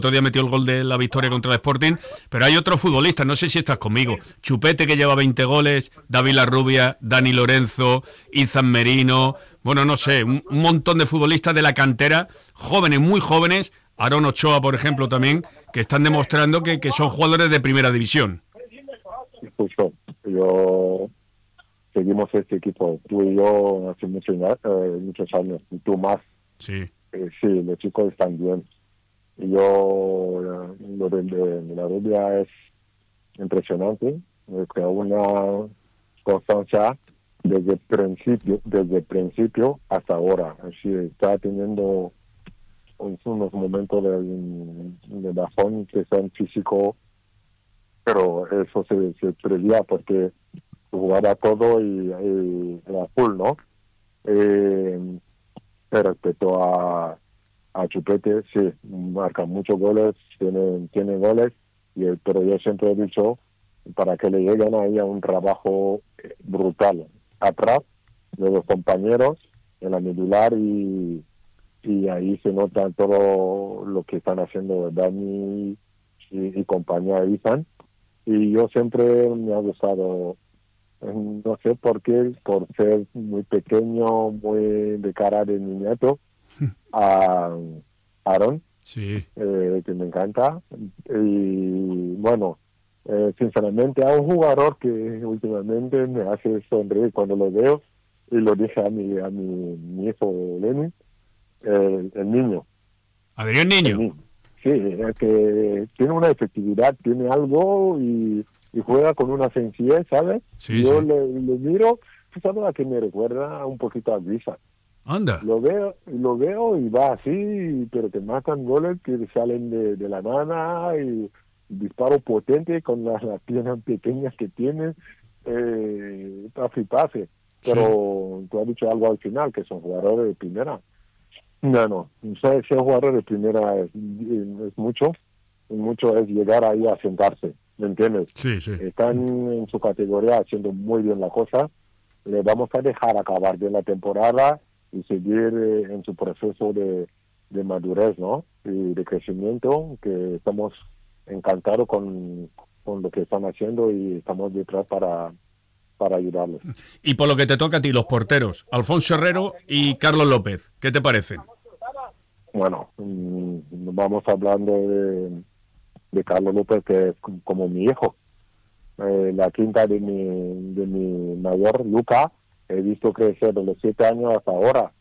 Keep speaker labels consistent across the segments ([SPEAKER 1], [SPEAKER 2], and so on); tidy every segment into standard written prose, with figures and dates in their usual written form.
[SPEAKER 1] otro día metió el gol de la victoria contra el Sporting, pero hay otros futbolistas, no sé si estás conmigo. Chupete, que lleva 20 goles, David Larrubia, Dani Lorenzo, Izan Merino, bueno, no sé, un montón de futbolistas de la cantera, jóvenes, muy jóvenes, Aarón Ochoa, por ejemplo, también, que están demostrando que son jugadores de primera división.
[SPEAKER 2] Justo, yo seguimos este equipo, tú y yo hace muchos años, y tú más.
[SPEAKER 1] Sí.
[SPEAKER 2] Sí, los chicos están bien. Yo, lo de la rubia es impresionante, que una constancia desde el principio hasta ahora. Así está teniendo unos momentos de bajón que son físicos, pero eso se prevía porque jugaba todo y era full, ¿no? Respecto a Chupete, sí, marca muchos goles, tiene goles, pero yo siempre he dicho, para que le lleguen ahí a un trabajo brutal atrás de los compañeros en la medular y ahí se nota todo lo que están haciendo Dani y compañía Izan. Y yo siempre me ha gustado, no sé por qué, por ser muy pequeño, muy de cara de niñato, a Aaron,
[SPEAKER 1] Sí.
[SPEAKER 2] que me encanta. Y bueno, sinceramente, a un jugador que últimamente me hace sonreír cuando lo veo, y lo dije a mi hijo Lenny, el niño.
[SPEAKER 1] Adrián Niño.
[SPEAKER 2] Sí, es que tiene una efectividad, tiene algo y juega con una sencillez, ¿sabes?
[SPEAKER 1] Sí,
[SPEAKER 2] Yo
[SPEAKER 1] sí.
[SPEAKER 2] le miro, ¿tú sabes a qué me recuerda? Un poquito a Guisa.
[SPEAKER 1] Anda.
[SPEAKER 2] Lo veo y va así, pero te matan goles que salen de la nada y disparo potente con las piernas pequeñas que tiene, pase y pase. Pero tú has dicho algo al final, que son jugadores de primera. No, ser jugador de primera es mucho es llegar ahí a sentarse, ¿me entiendes?
[SPEAKER 1] Sí, sí.
[SPEAKER 2] Están en su categoría haciendo muy bien la cosa, le vamos a dejar acabar bien la temporada y seguir en su proceso de madurez, ¿no? Y de crecimiento, que estamos encantados con lo que están haciendo y estamos detrás para ayudarlos.
[SPEAKER 1] Y por lo que te toca a ti, los porteros, Alfonso Herrero y Carlos López, ¿qué te parecen?
[SPEAKER 2] Bueno, vamos hablando de Carlos López, que es como mi hijo. La quinta de mi mayor, Luca, he visto crecer de los 7 años hasta ahora.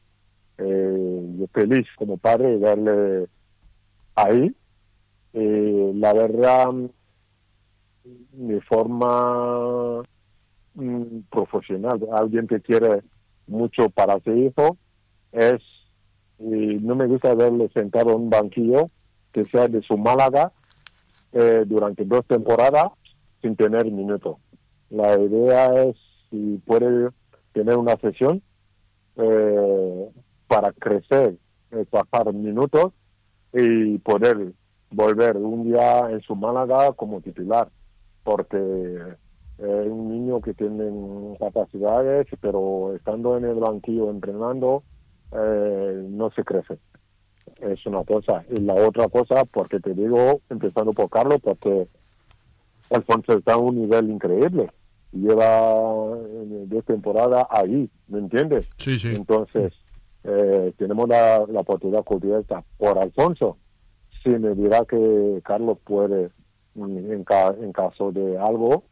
[SPEAKER 2] Yo feliz como padre de verle ahí. La verdad, mi forma profesional, alguien que quiere mucho para su hijo, no me gusta verle sentado en un banquillo que sea de su Málaga durante 2 temporadas sin tener minutos. La idea es si puede tener una sesión para crecer, pasar minutos y poder volver un día en su Málaga como titular, porque es un niño que tiene capacidades, pero estando en el banquillo entrenando no se crece. Es una cosa. Y la otra cosa, porque te digo, empezando por Carlos, porque Alfonso está a un nivel increíble. Lleva 10 temporadas ahí, ¿me entiendes?
[SPEAKER 1] Sí, sí.
[SPEAKER 2] Entonces, tenemos la oportunidad cubierta por Alfonso. Si me dirá que Carlos puede, en caso de algo,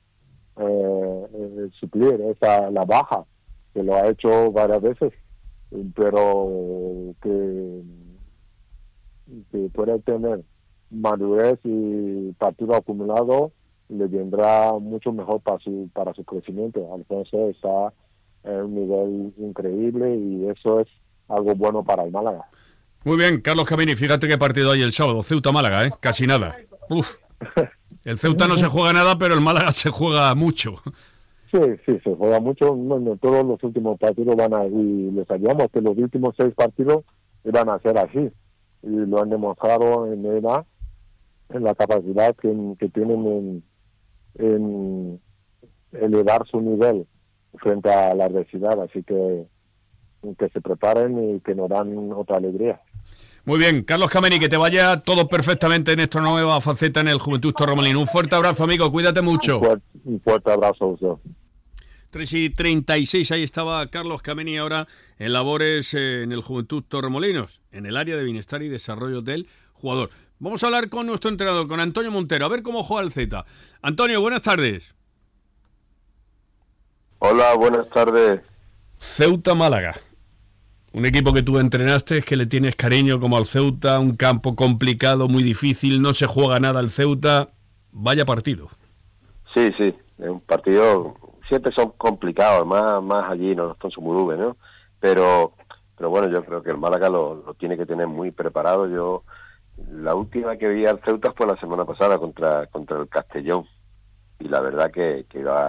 [SPEAKER 2] suplir la baja, que lo ha hecho varias veces, pero que puede tener madurez y partido acumulado, le vendrá mucho mejor para su crecimiento. Alfonso está en un nivel increíble y eso es algo bueno para el Málaga.
[SPEAKER 1] Muy bien, Carlos Camini, fíjate qué partido hay el sábado, Ceuta-Málaga, ¿eh? Casi nada. Uf. El Ceuta no se juega nada, pero el Málaga se juega mucho.
[SPEAKER 2] Sí, se juega mucho. No, todos los últimos partidos y les sabíamos que los últimos 6 partidos iban a ser así. Y lo han demostrado en la capacidad que tienen en elevar su nivel frente a la adversidad. Así que se preparen y que nos dan otra alegría.
[SPEAKER 1] Muy bien, Carlos Kameni, que te vaya todo perfectamente en esta nueva faceta en el Juventud Torremolinos. Un fuerte abrazo, amigo, cuídate mucho.
[SPEAKER 2] Un fuerte abrazo a usted.
[SPEAKER 1] 3:36, ahí estaba Carlos Kameni ahora en labores en el Juventud Torremolinos, en el área de bienestar y desarrollo del jugador. Vamos a hablar con nuestro entrenador, con Antonio Montero, a ver cómo juega el Ceuta. Antonio, buenas tardes.
[SPEAKER 3] Hola, buenas tardes.
[SPEAKER 1] Ceuta Málaga, un equipo que tú entrenaste, que le tienes cariño como al Ceuta, un campo complicado, muy difícil, no se juega nada al Ceuta. Vaya partido.
[SPEAKER 3] Sí, es un partido, siempre son complicados, más allí, no son su Murube, ¿no? Pero bueno, yo creo que el Málaga lo tiene que tener muy preparado. Yo, la última que vi al Ceuta fue la semana pasada contra el Castellón, y la verdad que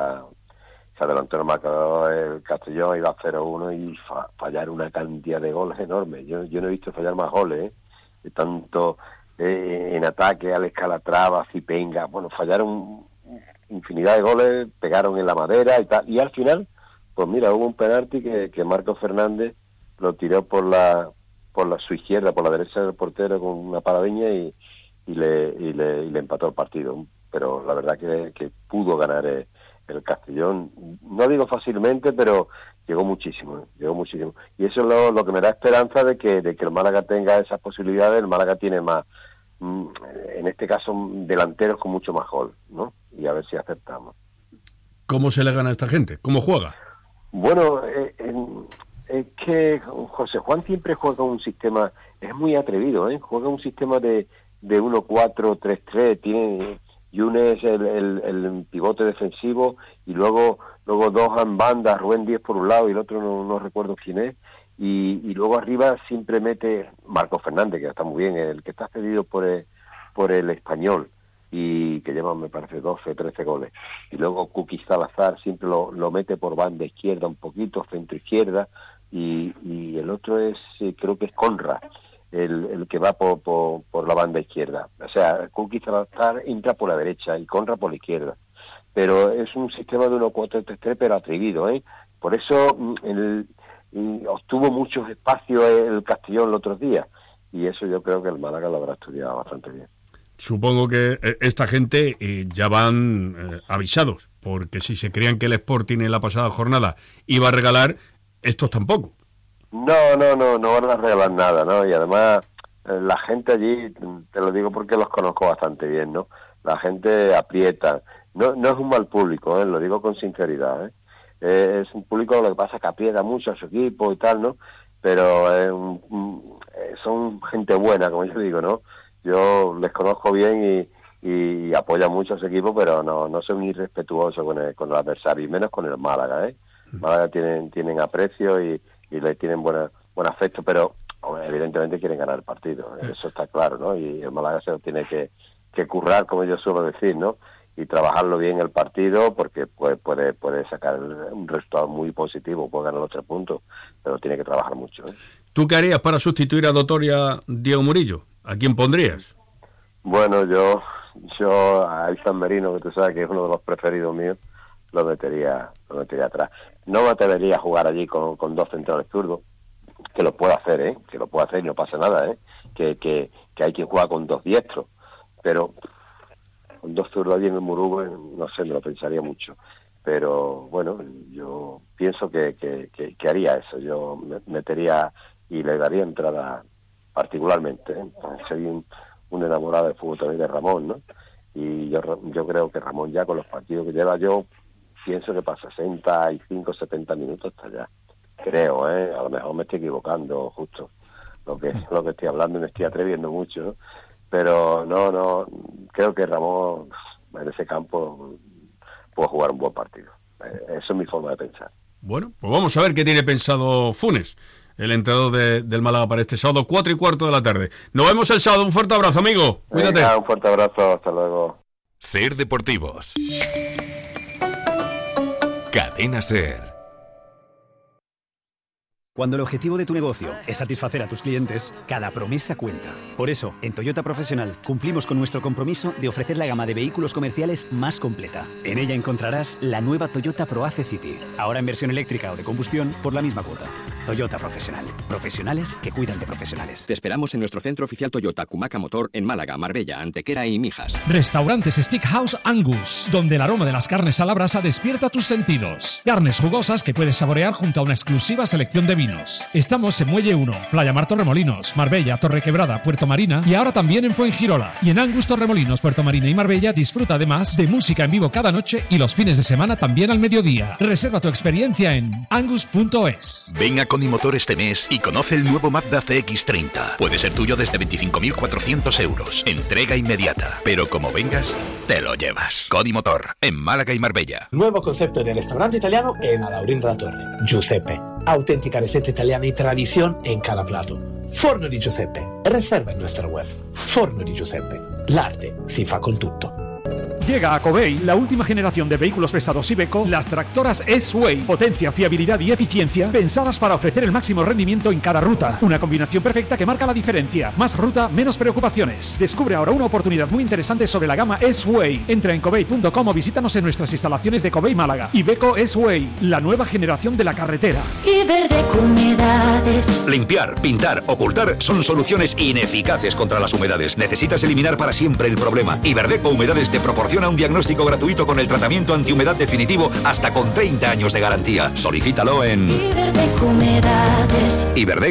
[SPEAKER 3] se adelantó el marcador, el Castellón iba a 0-1 y fallar una cantidad de goles enorme. Yo no he visto fallar más goles, de tanto en ataque, Alex Calatrava, Zipenga, bueno, fallaron infinidad de goles, pegaron en la madera y tal, y al final, pues mira, hubo un penalti que Marcos Fernández lo tiró por su izquierda, por la derecha del portero con una paradiña y le empató el partido. Pero la verdad que pudo ganar el Castellón, no digo fácilmente, pero llegó muchísimo. Y eso es lo que me da esperanza de que el Málaga tenga esas posibilidades. El Málaga tiene más, en este caso, delanteros con mucho más gol, ¿no? Y a ver si acertamos.
[SPEAKER 1] ¿Cómo se le gana a esta gente? ¿Cómo juega?
[SPEAKER 3] Bueno, es que José Juan siempre juega un sistema, es muy atrevido, juega un sistema de 1-4-3-3, tiene Yunes el pivote defensivo y luego dos en banda, Rubén Díez por un lado y el otro no recuerdo quién es, y luego arriba siempre mete Marcos Fernández, que está muy bien, el que está cedido por el Español y que lleva, me parece, 12 o 13 goles, y luego Kuki Salazar siempre lo mete por banda izquierda un poquito, centro izquierda, y el otro es, creo que es Conrad, el que va por la banda izquierda. O sea, Kuki Salazar entra por la derecha y Conrad por la izquierda. Pero es un sistema de 1-4-3-3, pero atrevido, Por eso obtuvo muchos espacios el Castellón los otros días. Y eso yo creo que el Málaga lo habrá estudiado bastante bien.
[SPEAKER 1] Supongo que esta gente ya van avisados, porque si se creían que el Sporting en la pasada jornada iba a regalar, estos tampoco.
[SPEAKER 3] No van a regalar nada, ¿no? Y además la gente allí, te lo digo porque los conozco bastante bien, ¿no? La gente aprieta. No es un mal público, lo digo con sinceridad, Es un público, lo que pasa es que aprieta mucho a su equipo y tal, ¿no? Pero son gente buena, como yo digo, ¿no? Yo les conozco bien y apoyan mucho a su equipo, pero no son irrespetuosos con el adversario, y menos con el Málaga, Málaga tienen aprecio y le tienen buen afecto, pero evidentemente quieren ganar el partido, eso está claro, ¿no? Y el Málaga se lo tiene que currar, como yo suelo decir, ¿no? Y trabajarlo bien el partido, porque puede sacar un resultado muy positivo, puede ganar los 3 puntos, pero tiene que trabajar mucho,
[SPEAKER 1] ¿Tú qué harías para sustituir a Doctor y a Diego Murillo? ¿A quién pondrías?
[SPEAKER 3] Bueno, yo a Izan Merino, que tú sabes que es uno de los preferidos míos, lo metería atrás. No me atrevería a jugar allí con 2 centrales zurdos, que lo puedo hacer, que lo puedo hacer y no pasa nada, que hay quien juega con 2 diestros, pero con 2 zurdos allí en el Murube, no sé, me lo pensaría mucho. Pero bueno, yo pienso que haría eso, yo metería y le daría entrada particularmente, Soy un enamorado del fútbol también de Ramón, ¿no? Y yo creo que Ramón ya con los partidos que lleva, yo pienso que para 65, 70 minutos está ya. Creo, a lo mejor me estoy equivocando justo lo que estoy hablando y me estoy atreviendo mucho, ¿no? Pero no, creo que Ramón en ese campo puede jugar un buen partido. Eso es mi forma de pensar.
[SPEAKER 1] Bueno, pues vamos a ver qué tiene pensado Funes, el entrenador del Málaga, para este sábado, 4:15 de la tarde. Nos vemos el sábado. Un fuerte abrazo, amigo. Cuídate.
[SPEAKER 3] Venga, un fuerte abrazo. Hasta luego.
[SPEAKER 4] Ser Deportivos. Cadena Ser.
[SPEAKER 5] Cuando el objetivo de tu negocio es satisfacer a tus clientes, cada promesa cuenta. Por eso, en Toyota Profesional cumplimos con nuestro compromiso de ofrecer la gama de vehículos comerciales más completa. En ella encontrarás la nueva Toyota ProAce City, ahora en versión eléctrica o de combustión por la misma cuota. Toyota Profesional. Profesionales que cuidan de profesionales.
[SPEAKER 6] Te esperamos en nuestro centro oficial Toyota Cumaca Motor en Málaga, Marbella, Antequera y Mijas.
[SPEAKER 7] Restaurantes Steakhouse Angus, donde el aroma de las carnes a la brasa despierta tus sentidos. Carnes jugosas que puedes saborear junto a una exclusiva selección de vinos. Estamos en Muelle 1, Playa Mar Torremolinos, Marbella, Torrequebrada, Puerto Marina y ahora también en Fuengirola. Y en Angus Torremolinos, Puerto Marina y Marbella disfruta además de música en vivo cada noche y los fines de semana también al mediodía. Reserva tu experiencia en angus.es.
[SPEAKER 8] Ven a Conimotor este mes y conoce el nuevo Mazda CX-30. Puede ser tuyo desde 25.400 euros. Entrega inmediata. Pero como vengas, te lo llevas. Conimotor, en Málaga y Marbella.
[SPEAKER 9] Nuevo concepto de restaurante italiano en Alaurín de la Torre. Giuseppe. Auténtica receta italiana y tradición en cada plato. Forno di Giuseppe. Reserva en nuestra web. Forno di Giuseppe. L'arte si fa con tutto.
[SPEAKER 10] Llega a Covey la última generación de vehículos pesados Iveco, las tractoras S-Way. Potencia, fiabilidad y eficiencia pensadas para ofrecer el máximo rendimiento en cada ruta. Una combinación perfecta que marca la diferencia. Más ruta, menos preocupaciones. Descubre ahora una oportunidad muy interesante sobre la gama S-Way. Entra en covey.com o visítanos en nuestras instalaciones de Covey Málaga. Iveco S-Way, la nueva generación de la carretera.
[SPEAKER 11] Iberdeco Humedades.
[SPEAKER 12] Limpiar, pintar, ocultar son soluciones ineficaces contra las humedades. Necesitas eliminar para siempre el problema. Iberdeco Humedades te proporciona un diagnóstico gratuito con el tratamiento antihumedad definitivo hasta con 30 años de garantía. Solicítalo en
[SPEAKER 11] Iberdeco Humedades.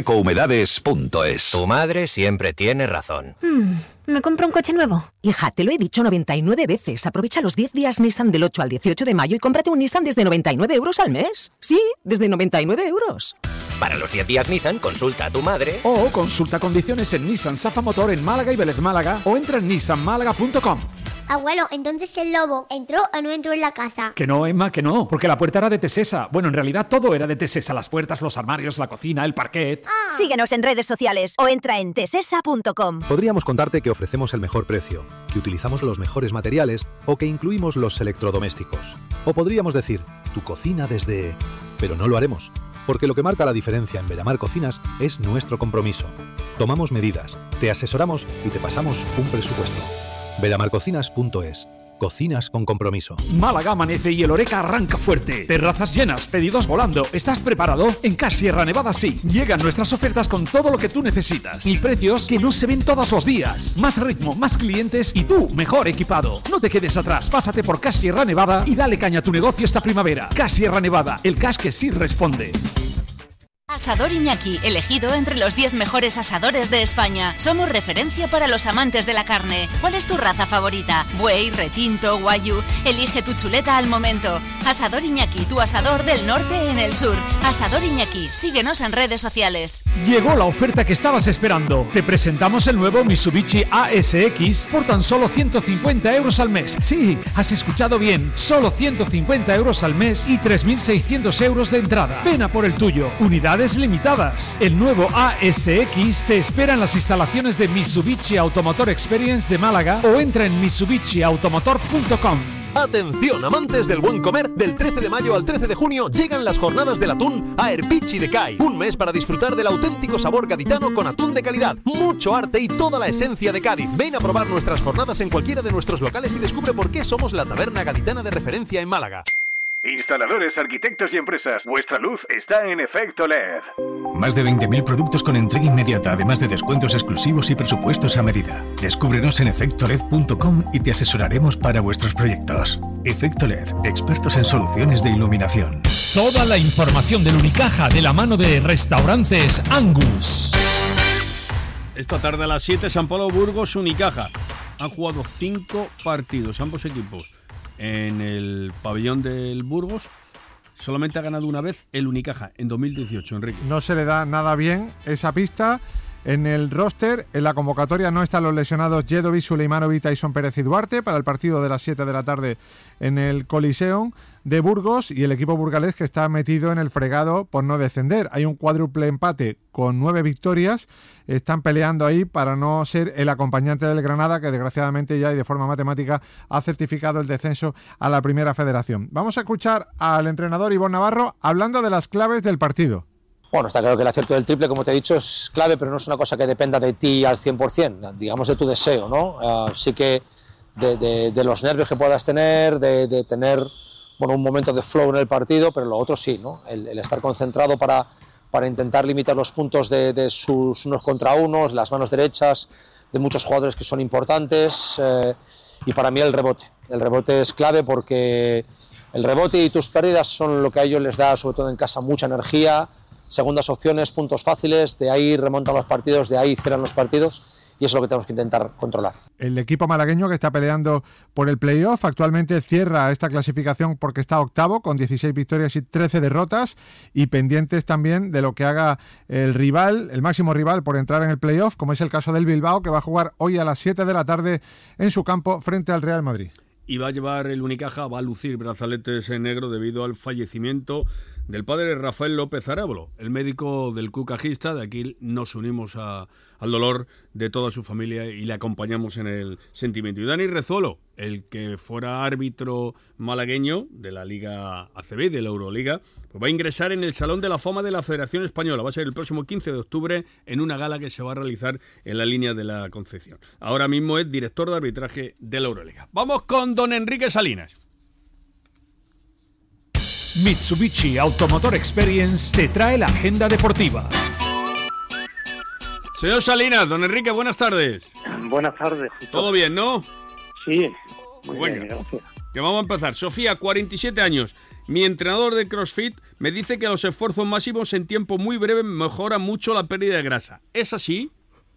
[SPEAKER 12] iberdecohumedades.es.
[SPEAKER 13] Tu madre siempre tiene razón.
[SPEAKER 14] ¿Me compro un coche nuevo?
[SPEAKER 15] Hija, te lo he dicho 99 veces. Aprovecha los 10 días Nissan del 8 al 18 de mayo y cómprate un Nissan desde 99 euros al mes. Sí, desde 99 euros.
[SPEAKER 13] Para los 10 días Nissan, consulta a tu madre.
[SPEAKER 10] O consulta condiciones en Nissan Safa Motor en Málaga y Vélez Málaga o entra en nissanmálaga.com.
[SPEAKER 16] Abuelo, entonces el lobo ¿entró o no entró en la casa?
[SPEAKER 10] Que no, Emma, que no, porque la puerta era de Tesesa. Bueno, en realidad todo era de Tesesa, las puertas, los armarios, la cocina, el parquet.
[SPEAKER 14] Síguenos en redes sociales o entra en tesesa.com.
[SPEAKER 17] Podríamos contarte que ofrecemos el mejor precio, que utilizamos los mejores materiales o que incluimos los electrodomésticos. O podríamos decir, tu cocina desde... Pero no lo haremos, porque lo que marca la diferencia en Veramar Cocinas es nuestro compromiso. Tomamos medidas, te asesoramos y te pasamos un presupuesto. Veramarcocinas.es. Cocinas con compromiso.
[SPEAKER 10] Málaga amanece y el Oreca arranca fuerte. Terrazas llenas, pedidos volando. ¿Estás preparado? En Cash Sierra Nevada sí. Llegan nuestras ofertas con todo lo que tú necesitas. Y precios que no se ven todos los días. Más ritmo, más clientes y tú mejor equipado. No te quedes atrás. Pásate por Cash Sierra Nevada y dale caña a tu negocio esta primavera. Cash Sierra Nevada, el cash que sí responde.
[SPEAKER 18] Asador Iñaki, elegido entre los 10 mejores asadores de España. Somos referencia para los amantes de la carne. ¿Cuál es tu raza favorita? Buey, retinto, guayú. Elige tu chuleta al momento. Asador Iñaki, tu asador del norte en el sur. Asador Iñaki, síguenos en redes sociales.
[SPEAKER 10] Llegó la oferta que estabas esperando. Te presentamos el nuevo Mitsubishi ASX por tan solo 150 euros al mes. Sí, has escuchado bien. Solo 150 euros al mes y 3.600 euros de entrada. Ven a por el tuyo. Unidades limitadas. El nuevo ASX te espera en las instalaciones de Mitsubishi Automotor Experience de Málaga o entra en mitsubishiautomotor.com.
[SPEAKER 19] Atención, amantes del buen comer, del 13 de mayo al 13 de junio llegan las jornadas del atún a Erpichi de Cai. Un mes para disfrutar del auténtico sabor gaditano con atún de calidad, mucho arte y toda la esencia de Cádiz. Ven a probar nuestras jornadas en cualquiera de nuestros locales y descubre por qué somos la taberna gaditana de referencia en Málaga.
[SPEAKER 20] Instaladores, arquitectos y empresas, vuestra luz está en Efecto LED.
[SPEAKER 21] Más de 20.000 productos con entrega inmediata, además de descuentos exclusivos y presupuestos a medida. Descúbrenos en efectoled.com y te asesoraremos para vuestros proyectos. Efecto LED, expertos en soluciones de iluminación.
[SPEAKER 7] Toda la información del Unicaja de la mano de Restaurantes Angus.
[SPEAKER 1] Esta tarde a las 7, San Pablo Burgos, Unicaja. Han jugado 5 partidos, ambos equipos. En el pabellón del Burgos solamente ha ganado una vez el Unicaja, en 2018, Enrique.
[SPEAKER 22] No se le da nada bien esa pista. En el roster, en la convocatoria no están los lesionados Jedovic, Suleimanovic, Tyson Pérez y Duarte para el partido de las 7 de la tarde en el Coliseum de Burgos, y el equipo burgalés que está metido en el fregado por no descender. Hay un cuádruple empate con 9 victorias. Están peleando ahí para no ser el acompañante del Granada, que desgraciadamente ya y de forma matemática ha certificado el descenso a la Primera Federación. Vamos a escuchar al entrenador Ivonne Navarro hablando de las claves del partido.
[SPEAKER 23] Bueno, está claro que el acierto del triple, como te he dicho, es clave, pero no es una cosa que dependa de ti al 100%, digamos de tu deseo, ¿no? Sí que de los nervios que puedas tener, de tener un momento de flow en el partido, pero lo otro sí, ¿no? El estar concentrado para para intentar limitar los puntos de sus unos contra unos, las manos derechas de muchos jugadores que son importantes, y para mí el rebote es clave, porque el rebote y tus pérdidas son lo que a ellos les da, sobre todo en casa, mucha energía, segundas opciones, puntos fáciles, de ahí remontan los partidos, de ahí cierran los partidos, y eso es lo que tenemos que intentar controlar.
[SPEAKER 22] El equipo malagueño, que está peleando por el playoff, actualmente cierra esta clasificación porque está octavo con 16 victorias y 13 derrotas, y pendientes también de lo que haga el rival, el máximo rival por entrar en el playoff, como es el caso del Bilbao, que va a jugar hoy a las 7 de la tarde en su campo frente al Real Madrid.
[SPEAKER 1] Y va a llevar el Unicaja, va a lucir brazaletes en negro debido al fallecimiento del padre Rafael López Arábolo, el médico del cucajista. De aquí nos unimos al dolor de toda su familia y le acompañamos en el sentimiento. Y Dani Rezuelo, el que fuera árbitro malagueño de la Liga ACB, de la Euroliga, pues va a ingresar en el Salón de la Fama de la Federación Española. Va a ser el próximo 15 de octubre en una gala que se va a realizar en la línea de la Concepción. Ahora mismo es director de arbitraje de la Euroliga. Vamos con don Enrique Salinas.
[SPEAKER 10] Mitsubishi Automotor Experience te trae la agenda deportiva.
[SPEAKER 1] Señor Salinas, don Enrique, buenas tardes.
[SPEAKER 2] Buenas tardes.
[SPEAKER 1] ¿Todo bien, no?
[SPEAKER 2] Sí, muy
[SPEAKER 1] bueno,
[SPEAKER 2] bien, gracias.
[SPEAKER 1] Que vamos a empezar. Sofía, 47 años. Mi entrenador de CrossFit me dice que los esfuerzos máximos en tiempo muy breve mejoran mucho la pérdida de grasa. ¿Es así?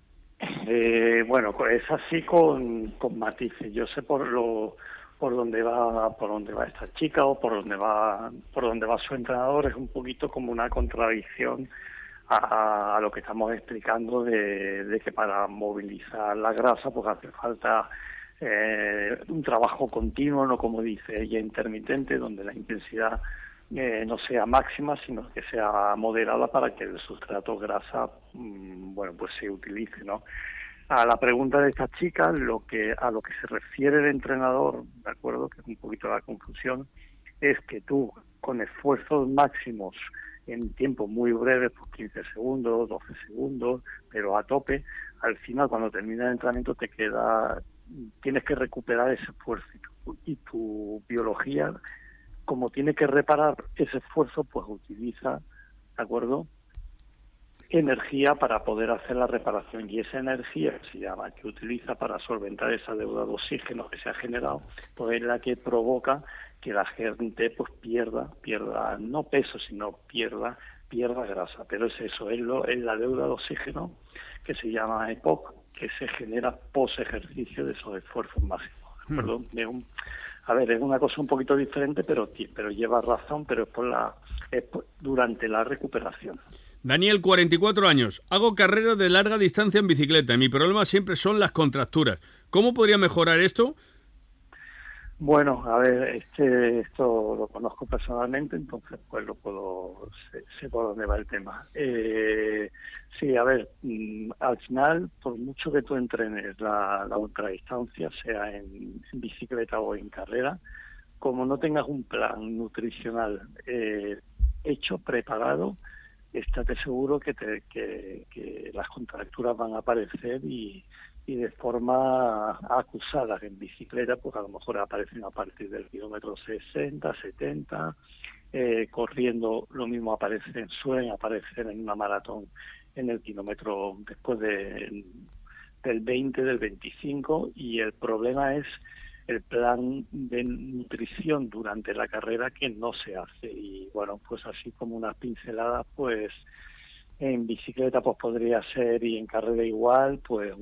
[SPEAKER 2] Bueno, es así con matices. Yo sé por dónde va esta chica, o por dónde va su entrenador. Es un poquito como una contradicción a lo que estamos explicando de que para movilizar la grasa pues hace falta un trabajo continuo, no como dice ella, intermitente, donde la intensidad no sea máxima, sino que sea moderada para que el sustrato grasa pues se utilice, ¿no? A la pregunta de esta chica, a lo que se refiere el entrenador, de acuerdo, que es un poquito la confusión, es que tú, con esfuerzos máximos en tiempo muy breve, pues 15 segundos, 12 segundos, pero a tope, al final, cuando termina el entrenamiento, tienes que recuperar ese esfuerzo. Y tu biología, como tiene que reparar ese esfuerzo, pues utiliza, ¿de acuerdo?, energía para poder hacer la reparación, y esa energía que utiliza para solventar esa deuda de oxígeno que se ha generado, pues es la que provoca que la gente pues pierda no peso, sino pierda grasa. Pero es eso, es la deuda de oxígeno que se llama EPOC, que se genera post ejercicio de esos esfuerzos máximos. Perdón, es una cosa un poquito diferente, pero lleva razón, pero es durante la recuperación.
[SPEAKER 1] Daniel, 44 años. Hago carreras de larga distancia en bicicleta y mi problema siempre son las contracturas. ¿Cómo podría mejorar esto?
[SPEAKER 2] Bueno, a ver, esto lo conozco personalmente, entonces pues sé por dónde va el tema. Sí, a ver, al final, por mucho que tú entrenes la ultradistancia, sea en bicicleta o en carrera, como no tengas un plan nutricional hecho, preparado, estate seguro que las contracturas van a aparecer y de forma acusada. En bicicleta, pues a lo mejor aparecen a partir del kilómetro 60, 70, corriendo lo mismo suelen aparecer en una maratón en el kilómetro después del 20, del 25, y el problema es el plan de nutrición durante la carrera, que no se hace. Y bueno, pues así como unas pinceladas, pues en bicicleta pues podría ser, y en carrera igual, pues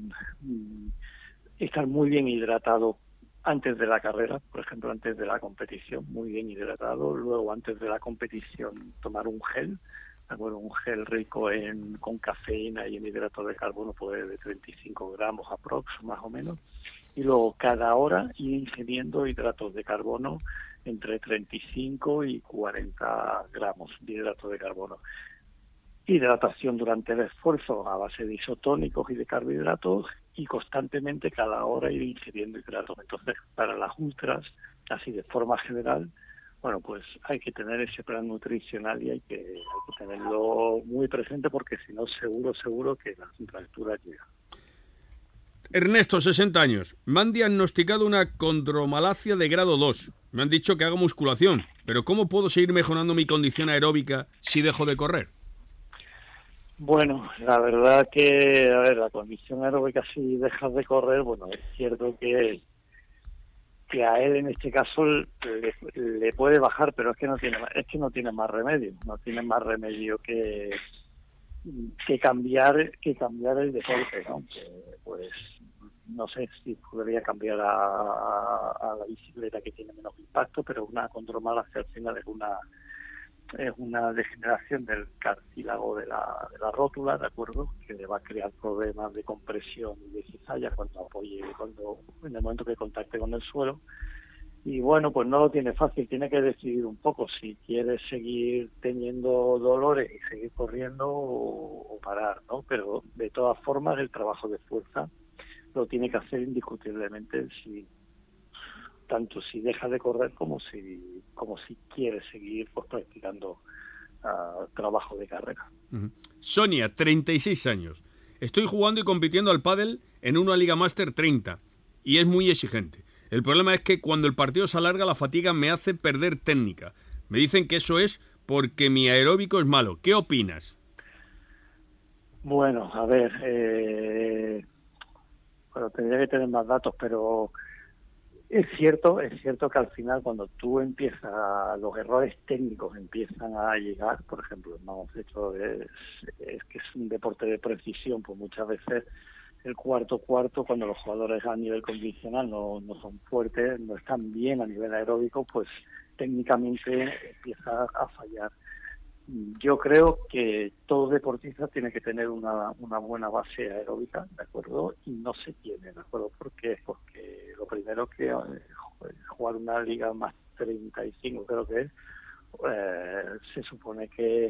[SPEAKER 2] estar muy bien hidratado antes de la carrera, por ejemplo, antes de la competición, muy bien hidratado. Luego, antes de la competición, tomar un gel, un gel rico con cafeína y en hidrato de carbono, pues de 35 gramos aprox, más o menos. Y luego, cada hora, ir ingiriendo hidratos de carbono entre 35 y 40 gramos de hidrato de carbono. Hidratación durante el esfuerzo a base de isotónicos y de carbohidratos, y constantemente cada hora ir ingiriendo hidratos. Entonces, para las ultras, así de forma general, bueno, pues hay que tener ese plan nutricional y hay que tenerlo muy presente, porque si no, seguro que las contracturas llegan.
[SPEAKER 1] Ernesto, 60 años. Me han diagnosticado una condromalacia de grado 2. Me han dicho que hago musculación, pero ¿cómo puedo seguir mejorando mi condición aeróbica si dejo de correr?
[SPEAKER 2] Bueno, la verdad que, a ver, la condición aeróbica, si dejas de correr, bueno, es cierto que a él en este caso le puede bajar, pero es que no tiene más remedio, que cambiar el deporte, ¿no? Pues no sé si podría cambiar a la bicicleta, que tiene menos impacto, pero una condromal al final es una degeneración del cartílago de la rótula, ¿de acuerdo? Que le va a crear problemas de compresión y de cizalla en el momento que contacte con el suelo. Y bueno, pues no lo tiene fácil, tiene que decidir un poco si quiere seguir teniendo dolores y seguir corriendo o parar, ¿no? Pero de todas formas el trabajo de fuerza lo tiene que hacer indiscutiblemente, tanto si deja de correr como si quiere seguir pues practicando trabajo de carrera.
[SPEAKER 1] Sonia, 36 años. Estoy jugando y compitiendo al pádel en una Liga Master 30 y es muy exigente. El problema es que cuando el partido se alarga la fatiga me hace perder técnica. Me dicen que eso es porque mi aeróbico es malo. ¿Qué opinas?
[SPEAKER 2] Bueno, a ver, tendría que tener más datos, pero es cierto que al final cuando tú empiezas, los errores técnicos empiezan a llegar, por ejemplo, es que es un deporte de precisión, pues muchas veces el cuarto, cuando los jugadores a nivel condicional no son fuertes, no están bien a nivel aeróbico, pues técnicamente empieza a fallar. Yo creo que todo deportista tiene que tener una buena base aeróbica, ¿de acuerdo? Y no se tiene, ¿de acuerdo? Porque lo primero que jugar una liga más 35 creo que es, se supone que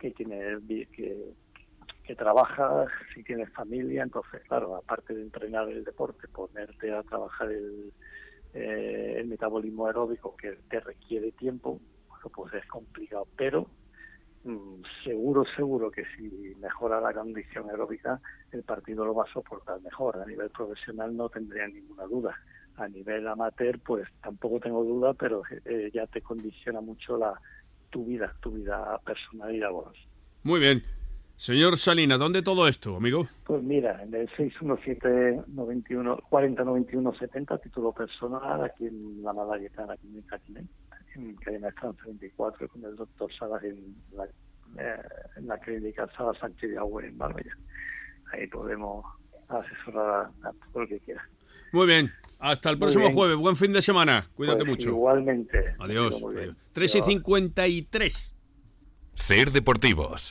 [SPEAKER 2] trabajas, si tienes familia, entonces claro, aparte de entrenar el deporte, ponerte a trabajar el metabolismo aeróbico que te requiere tiempo, bueno, pues es complicado, pero seguro que si mejora la condición aeróbica el partido lo va a soportar mejor. A nivel profesional no tendría ninguna duda, a nivel amateur pues tampoco tengo duda, pero ya te condiciona mucho tu vida personal y laboral.
[SPEAKER 1] Muy bien. Señor Salinas, ¿dónde todo esto, amigo?
[SPEAKER 2] Pues mira, en el 617-40-91-70, título personal, aquí en la Malayetana, aquí en Cachiné, en Cadena Estranza 24, con el doctor Salas en la clínica Salas Sánchez de Agüe en Marbella. Ahí podemos asesorar a todo el que quiera.
[SPEAKER 1] Muy bien. Hasta el próximo jueves. Buen fin de semana. Cuídate mucho.
[SPEAKER 2] Igualmente.
[SPEAKER 1] Adiós. 3:53.
[SPEAKER 8] Ser Deportivos.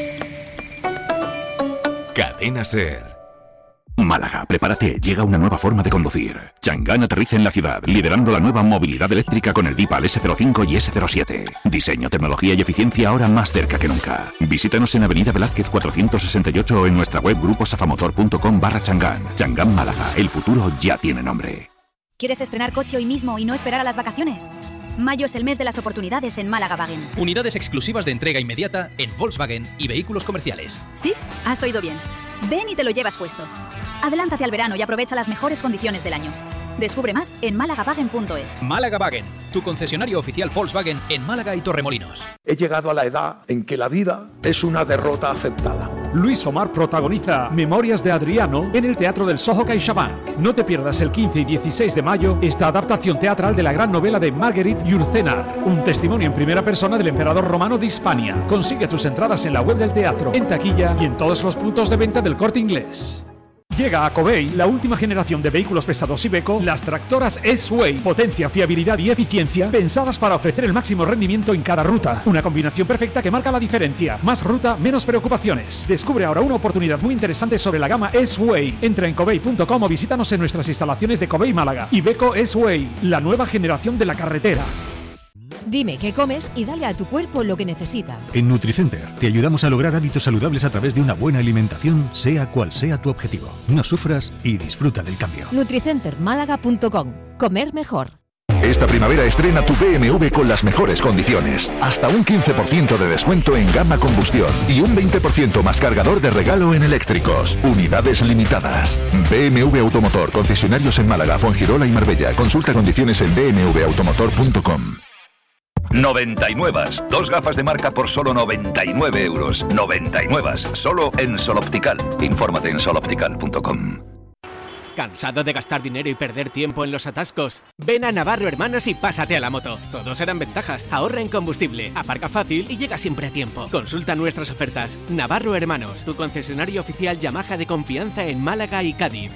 [SPEAKER 8] Cadena Ser. Málaga, prepárate, llega una nueva forma de conducir. Changán aterriza en la ciudad, liderando la nueva movilidad eléctrica con el Deepal S05 y S07. Diseño, tecnología y eficiencia ahora más cerca que nunca. Visítanos en Avenida Velázquez 468 o en nuestra web gruposafamotor.com/Changán. Changán Málaga, el futuro ya tiene nombre.
[SPEAKER 3] ¿Quieres estrenar coche hoy mismo y no esperar a las vacaciones? Mayo es el mes de las oportunidades en Málaga Wagen.
[SPEAKER 4] Unidades exclusivas de entrega inmediata en Volkswagen y vehículos comerciales.
[SPEAKER 3] ¿Sí? Has oído bien. Ven y te lo llevas puesto. Adelántate al verano y aprovecha las mejores condiciones del año. Descubre más en málaga-wagen.es.
[SPEAKER 4] Málaga Wagen, tu concesionario oficial Volkswagen en Málaga y Torremolinos.
[SPEAKER 5] He llegado a la edad en que la vida es una derrota aceptada.
[SPEAKER 10] Luis Omar protagoniza Memorias de Adriano en el Teatro del Soho CaixaBank. No te pierdas el 15 y 16 de mayo esta adaptación teatral de la gran novela de Marguerite Yourcenar, un testimonio en primera persona del emperador romano de Hispania. Consigue tus entradas en la web del teatro, en taquilla y en todos los puntos de venta del Corte Inglés. Llega a Covey la última generación de vehículos pesados Iveco, las tractoras S-Way. Potencia, fiabilidad y eficiencia pensadas para ofrecer el máximo rendimiento en cada ruta. Una combinación perfecta que marca la diferencia. Más ruta, menos preocupaciones. Descubre ahora una oportunidad muy interesante sobre la gama S-Way. Entra en covey.com o visítanos en nuestras instalaciones de Covey Málaga. Iveco S-Way, la nueva generación de la carretera.
[SPEAKER 24] Dime qué comes y dale a tu cuerpo lo que necesita.
[SPEAKER 21] En Nutricenter te ayudamos a lograr hábitos saludables a través de una buena alimentación, sea cual sea tu objetivo. No sufras y disfruta del cambio.
[SPEAKER 24] Nutricentermálaga.com. Comer mejor.
[SPEAKER 8] Esta primavera estrena tu BMW con las mejores condiciones. Hasta un 15% de descuento en gama combustión y un 20% más cargador de regalo en eléctricos. Unidades limitadas. BMW Automotor, concesionarios en Málaga, Fuengirola y Marbella. Consulta condiciones en bmwautomotor.com. 99. 2 gafas de marca por solo 99 euros. 99. Solo en Sol Optical. Infórmate en soloptical.com.
[SPEAKER 6] ¿Cansado de gastar dinero y perder tiempo en los atascos? Ven a Navarro Hermanos y pásate a la moto. Todos serán ventajas. Ahorra en combustible, aparca fácil y llega siempre a tiempo. Consulta nuestras ofertas. Navarro Hermanos, tu concesionario oficial Yamaha de confianza en Málaga y Cádiz.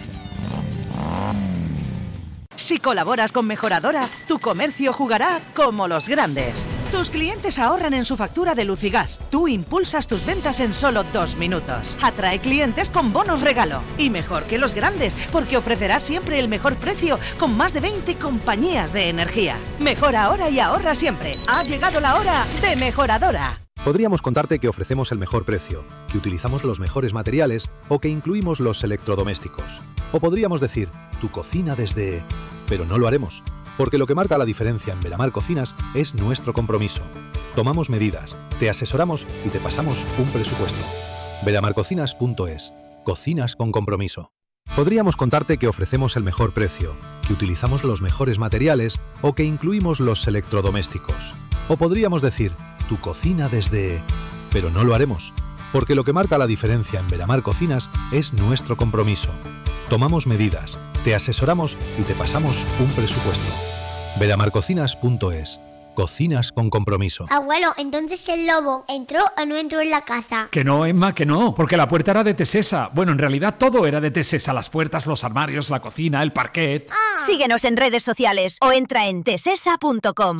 [SPEAKER 9] Si colaboras con Mejoradora, tu comercio jugará como los grandes. Tus clientes ahorran en su factura de luz y gas. Tú impulsas tus ventas en solo 2 minutos. Atrae clientes con bonos regalo. Y mejor que los grandes, porque ofrecerás siempre el mejor precio con más de 20 compañías de energía. Mejora ahora y ahorra siempre. Ha llegado la hora de Mejoradora.
[SPEAKER 17] Podríamos contarte que ofrecemos el mejor precio, que utilizamos los mejores materiales o que incluimos los electrodomésticos. O podríamos decir, tu cocina desde... Pero no lo haremos, porque lo que marca la diferencia en Veramar Cocinas es nuestro compromiso. Tomamos medidas, te asesoramos y te pasamos un presupuesto. veramarcocinas.es. Cocinas con compromiso. Podríamos contarte que ofrecemos el mejor precio, que utilizamos los mejores materiales o que incluimos los electrodomésticos. O podríamos decir, tu cocina desde... Pero no lo haremos, porque lo que marca la diferencia en Veramar Cocinas es nuestro compromiso. Tomamos medidas, te asesoramos y te pasamos un presupuesto. veramarcocinas.es. Cocinas con compromiso.
[SPEAKER 16] Abuelo, entonces el lobo ¿entró o no entró en la casa?
[SPEAKER 10] Que no, Emma, que no, porque la puerta era de Tesesa. Bueno, en realidad todo era de Tesesa, las puertas, los armarios, la cocina, el parquet.
[SPEAKER 14] Síguenos en redes sociales o entra en tesesa.com.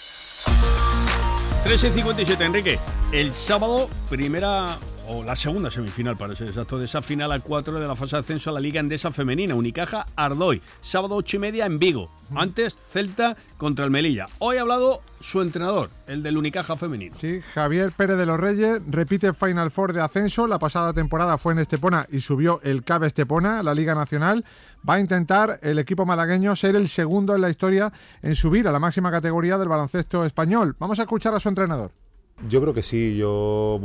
[SPEAKER 1] 13:57, Enrique. El sábado, la segunda semifinal, para ser exacto, de esa final a 4 de la fase de ascenso a la Liga Endesa Femenina, Unicaja Ardoy. Sábado 8:30 en Vigo. Antes, Celta contra el Melilla. Hoy ha hablado su entrenador, el del Unicaja Femenino.
[SPEAKER 22] Sí, Javier Pérez de los Reyes repite Final Four de ascenso. La pasada temporada fue en Estepona y subió el CAB Estepona a la Liga Nacional. Va a intentar el equipo malagueño ser el segundo en la historia en subir a la máxima categoría del baloncesto español. Vamos a escuchar a su entrenador.
[SPEAKER 11] Yo creo que sí, yo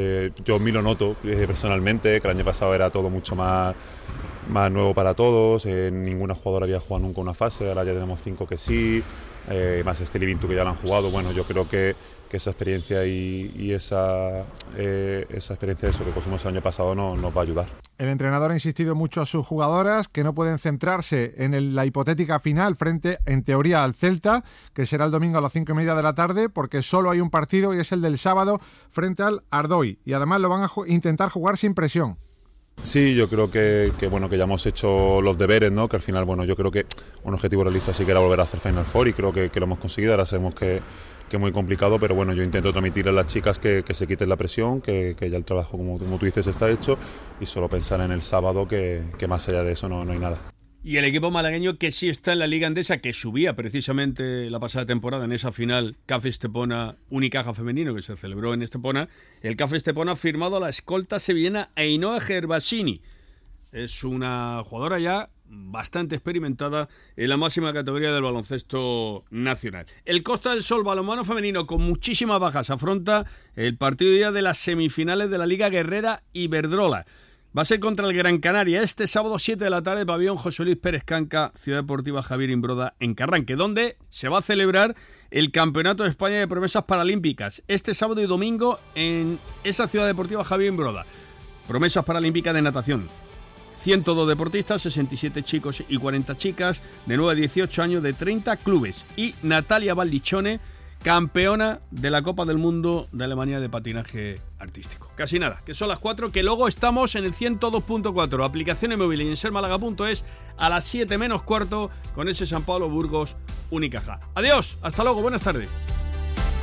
[SPEAKER 11] me lo noto personalmente, que el año pasado era todo mucho más nuevo para todos, ninguna jugadora había jugado nunca una fase, ahora ya tenemos 5 que sí, más este Livintu que ya lo han jugado. Bueno, yo creo que esa experiencia y esa experiencia de eso que cogimos el año pasado nos va a ayudar.
[SPEAKER 22] El entrenador ha insistido mucho a sus jugadoras que no pueden centrarse en la hipotética final frente, en teoría, al Celta, que será el domingo a las 5:30 de la tarde, porque solo hay un partido y es el del sábado frente al Ardoy. Y además lo van a intentar jugar sin presión.
[SPEAKER 11] Sí, yo creo que ya hemos hecho los deberes, ¿no? Que al final, yo creo que un objetivo realista sí que era volver a hacer Final Four y creo que lo hemos conseguido. Ahora sabemos que es muy complicado, pero yo intento transmitirle a las chicas que se quiten la presión, que ya el trabajo, como tú dices, está hecho y solo pensar en el sábado que más allá de eso no hay nada.
[SPEAKER 1] Y el equipo malagueño que sí está en la Liga Endesa, que subía precisamente la pasada temporada en esa final CAF Estepona Unicaja Femenino que se celebró en Estepona. El CAF Estepona ha firmado a la escolta sevillana Ainhoa Gervasini. Es una jugadora ya bastante experimentada en la máxima categoría del baloncesto nacional. El Costa del Sol balonmano femenino, con muchísimas bajas, afronta el partido ya de las semifinales de la Liga Guerrera Iberdrola. Va a ser contra el Gran Canaria este sábado 7 de la tarde, pabellón José Luis Pérez Canca, Ciudad Deportiva Javier Imbroda en Carranque, donde se va a celebrar el Campeonato de España de Promesas Paralímpicas este sábado y domingo en esa Ciudad Deportiva Javier Imbroda. Promesas Paralímpicas de natación. 102 deportistas, 67 chicos y 40 chicas de 9 a 18 años de 30 clubes. Y Natalia Baldichone, campeona de la Copa del Mundo de Alemania de patinaje artístico. Casi nada, que son las 4, que luego estamos en el 102.4, aplicaciones móviles y en sermálaga.es a las 7 menos cuarto con ese San Pablo Burgos Unicaja. Adiós, hasta luego, buenas tardes.